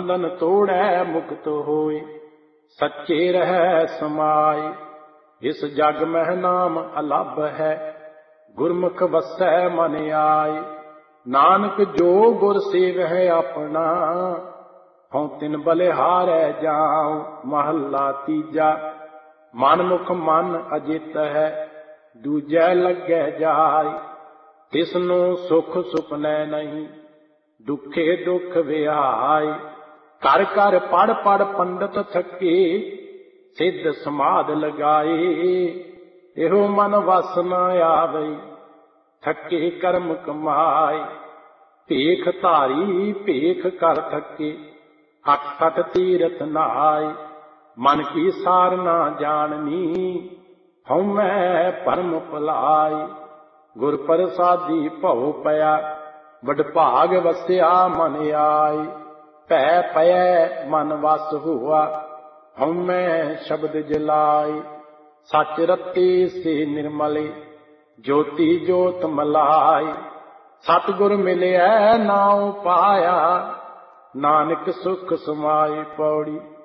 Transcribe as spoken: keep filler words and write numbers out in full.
बंधन तोड़ै मुक्त होए, सच्चे रहै समाए। इस जग मह नाम अलभ है, गुरमुख वसै मन आए। नानक जो गुर सेवै अपना, हूँ तिन बलिहारै जाऊं। महला तीजा। मन मुख मन अजित है, दूजै लगे जाए। तिसनु सुख सुपनै नहीं, दुखे दुख विहाय। कर कर पढ़ पढ़ पंडित थके, सिद्ध समाध लगाए। एहो मन वस न आवे, थके कर्म कमाए। ਭੇਖ ਧਾਰੀ ਭੇਖ ਕਰ ਥਕੇ, ਅਠ ਅਠ ਤੀਰਥ ਨਹਾਏ। ਮਨ ਕੀ ਸਾਰ ਨਾ ਜਾਣਨੀ, ਹਉਮੈ ਭਰਮ ਭੁਲਾਏ। ਗੁਰ ਪ੍ਰਸਾਦੀ ਭਉ ਪਿਆ, ਵਡਭਾਗ ਵਸਿਆ ਮਨ ਆਏ। ਭੈ ਪਇਐ ਮਨ ਵਸ ਹੁਆ, ਹਉਮੈ ਸ਼ਬਦ ਜਲਾਏ। ਸਚ ਰਤੇ ਸੇ ਨਿਰਮਲੇ, ਜੋਤੀ ਜੋਤ ਮਲਾਏ। सतगुर मिलिया नाउ पाया, नानक सुख समाए। पौड़ी।